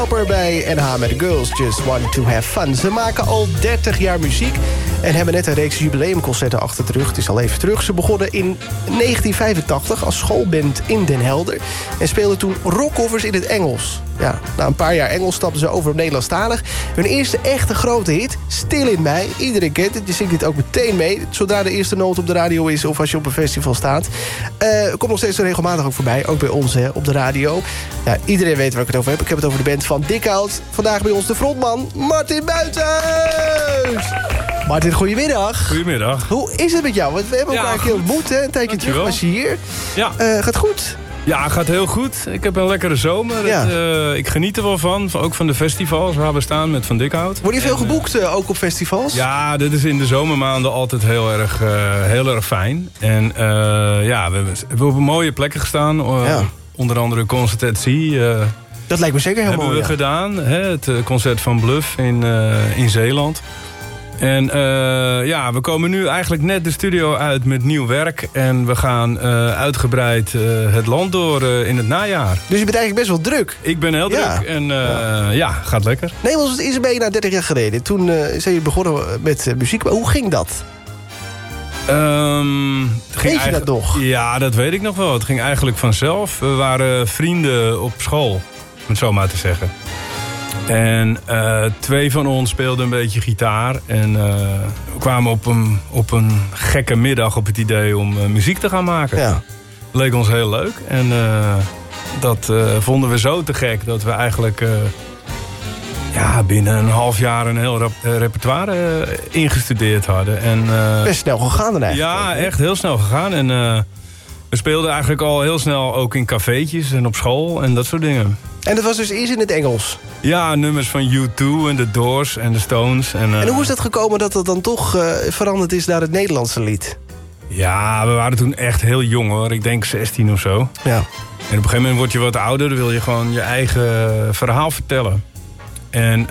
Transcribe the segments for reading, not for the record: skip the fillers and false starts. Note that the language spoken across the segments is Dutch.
Bij NH met de Girls Just Want To Have Fun. Ze maken al 30 jaar muziek en hebben net een reeks jubileumconcerten achter de rug. Het is al even terug. Ze begonnen in 1985 als schoolband in Den Helder en speelden toen rockcovers in het Engels. Ja, na een paar jaar Engels stapten ze over op Nederlandstalig. Hun eerste echte grote hit, Stil in Mij. Iedereen kent het, je zingt dit ook meteen mee. Zodra de eerste noot op de radio is of als je op een festival staat. Komt nog steeds regelmatig ook voorbij, ook bij ons op de radio. Ja, iedereen weet waar ik het over heb. Ik heb het over de band van Dikhout. Vandaag bij ons de frontman, Martin Buitenhuis. Martin, goedemiddag. Goedemiddag. Hoe is het met jou? Want we hebben elkaar een keer ontmoet, hè? Een tijdje terug was je hier. Ja. Gaat goed? Ja, gaat heel goed. Ik heb een lekkere zomer. Ja. Ik geniet er wel van. Ook van de festivals waar we staan met Van Dikhout. Word je veel geboekt ook op festivals? Ja, dit is in de zomermaanden altijd heel erg fijn. En ja, we hebben op mooie plekken gestaan. Onder andere Concertatie. Dat lijkt me zeker heel mooi. Hebben we gedaan. Het concert van Bluff in Zeeland. En ja, we komen nu eigenlijk net de studio uit met nieuw werk. En we gaan uitgebreid het land door in het najaar. Dus je bent eigenlijk best wel druk. Ik ben heel druk en ja, gaat lekker. Nee, was het Isabella na 30 jaar geleden. Toen zijn je begonnen met muziek. Maar hoe ging dat? Weet je dat nog? Ja, dat weet ik nog wel. Het ging eigenlijk vanzelf. We waren vrienden op school, om het zo maar te zeggen. En 2 van ons speelden een beetje gitaar. En we kwamen op een gekke middag op het idee om muziek te gaan maken. Ja. Leek ons heel leuk. En dat vonden we zo te gek dat we eigenlijk binnen een half jaar een heel repertoire ingestudeerd hadden. En, best snel gegaan dan eigenlijk. Ja, echt heel snel gegaan. En we speelden eigenlijk al heel snel ook in cafeetjes en op school en dat soort dingen. En dat was dus eerst in het Engels? Ja, nummers van U2 en The Doors en The Stones. En hoe is dat gekomen dat dat dan toch veranderd is naar het Nederlandse lied? Ja, we waren toen echt heel jong hoor. Ik denk 16 of zo. Ja. En op een gegeven moment word je wat ouder. Dan wil je gewoon je eigen verhaal vertellen. En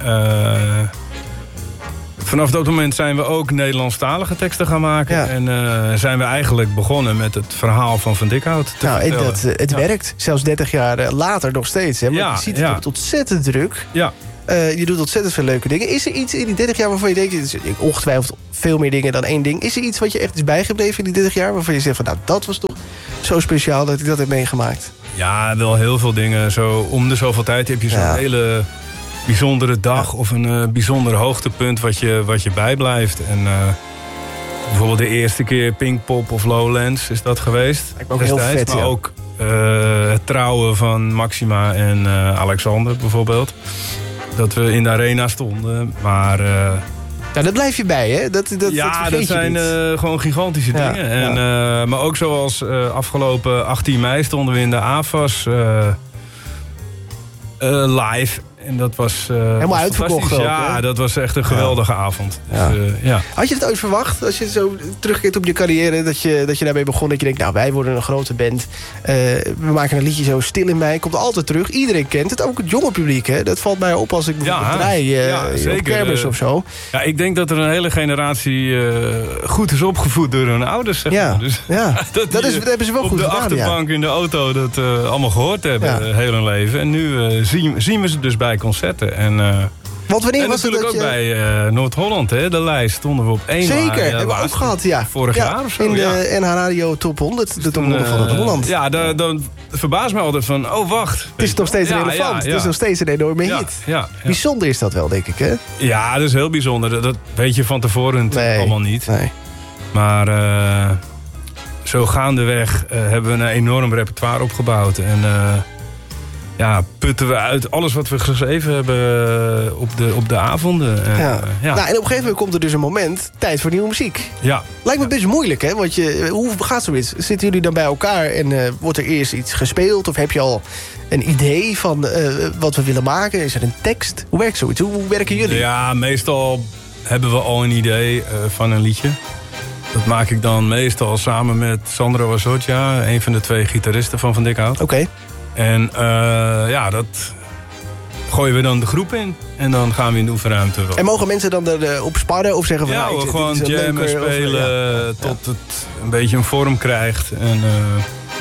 vanaf dat moment zijn we ook Nederlandstalige teksten gaan maken. Ja. En zijn we eigenlijk begonnen met het verhaal van Van Dikhout te vertellen. Het werkt, zelfs 30 jaar later nog steeds. Hè? Want je ziet het ontzettend druk. Ja. Je doet ontzettend veel leuke dingen. Is er iets in die 30 jaar waarvan je denkt, ongetwijfeld veel meer dingen dan één ding. Is er iets wat je echt is bijgebleven in die 30 jaar waarvan je zegt van, nou, dat was toch zo speciaal dat ik dat heb meegemaakt? Ja, wel heel veel dingen. Zo, om de zoveel tijd heb je zo'n hele bijzondere dag of een bijzonder hoogtepunt wat je bijblijft. En bijvoorbeeld de eerste keer Pinkpop of Lowlands is dat geweest. Ik ook heel vet, maar ook het trouwen van Maxima en Alexander bijvoorbeeld. Dat we in de arena stonden, maar ja, dat blijf je bij, hè? Dat zijn gewoon gigantische dingen. En, maar ook zoals afgelopen 18 mei stonden we in de AFAS live. En dat was helemaal uitverkocht ook, ja, hè? Dat was echt een geweldige avond. Dus, Had je het ooit verwacht, als je zo terugkeert op je carrière, dat je daarmee begon, dat je denkt, nou, wij worden een grote band. We maken een liedje zo Stil in Mij, komt altijd terug. Iedereen kent het, ook het jonge publiek, hè? Dat valt mij op als ik bijvoorbeeld draai op kermis of zo. Ja, ik denk dat er een hele generatie goed is opgevoed door hun ouders. Zeg maar. Dus, dat hebben ze wel goed gedaan. Op de achterbank in de auto dat allemaal gehoord hebben heel hun leven. En nu zien we ze dus bij concerten. En want wanneer was natuurlijk het ook bij Noord-Holland, hè? De lijst stonden we op 1. Zeker, hebben we ook gehad, vorig jaar of zo. In de NH Radio Top 100, de Top 100 van Noord-Holland. Ja, dan verbaast mij altijd van, oh wacht. Het is nog steeds relevant, het is nog steeds een enorme hit. Ja. Bijzonder is dat wel, denk ik, hè? Ja, dat is heel bijzonder. Dat weet je van tevoren allemaal niet. Nee. Maar zo gaandeweg hebben we een enorm repertoire opgebouwd. En putten we uit alles wat we geschreven hebben op de avonden. Nou, en op een gegeven moment komt er dus een moment, tijd voor nieuwe muziek. Ja. Lijkt me best moeilijk, hè? Want hoe gaat zoiets? Zitten jullie dan bij elkaar en wordt er eerst iets gespeeld? Of heb je al een idee van wat we willen maken? Is er een tekst? Hoe werkt zoiets? Hoe werken jullie? Ja, meestal hebben we al een idee van een liedje. Dat maak ik dan meestal samen met Sandro Azotja, een van de 2 gitaristen van Dikhout. Oké. En dat gooien we dan de groep in. En dan gaan we in de oefenruimte. En mogen mensen dan erop sparren of zeggen van... Ja, we gewoon jammen, spelen tot het een beetje een vorm krijgt. En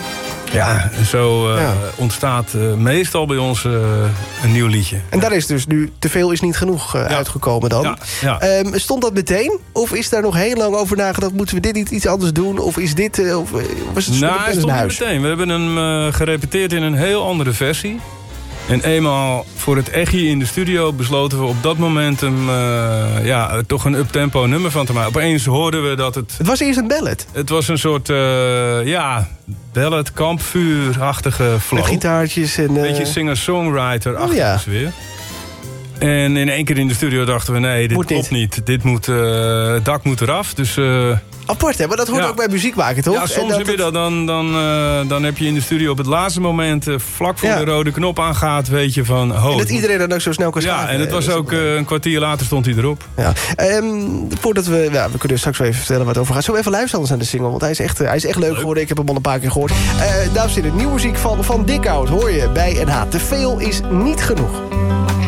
Ja, zo ontstaat meestal bij ons een nieuw liedje. En daar is dus nu Te veel is niet genoeg uitgekomen dan. Ja. Stond dat meteen? Of is daar nog heel lang over nagedacht? Moeten we dit niet iets anders doen? Of is dit... of was het hij stond meteen. We hebben hem gerepeteerd in een heel andere versie. En eenmaal voor het echi in de studio besloten we op dat moment hem toch een uptempo nummer van te maken. Opeens hoorden we dat het... Het was eerst een ballad. Het was een soort, ballad, kampvuurachtige flow. Met gitaartjes en... Een beetje singer-songwriter-achtige sfeer. En in één keer in de studio dachten we, nee, dit klopt niet. Dit moet, het dak moet eraf, dus... Apart, hè? Maar dat hoort ook bij muziek maken, toch? Ja, soms heb je dat. Dan heb je in de studio op het laatste moment... vlak voor de rode knop aangaat, weet je van... en dat iedereen dan ook zo snel kan schakelen. Ja, en het was ook een kwartier later stond hij erop. Ja. Voordat we kunnen straks wel even vertellen waar het over gaat. Zullen we even luisteren naar de single? Want hij is echt leuk geworden. Ik heb hem al een paar keer gehoord. Dames en heren, nieuwe muziek van Dikhout hoor je bij NH. Te veel is niet genoeg.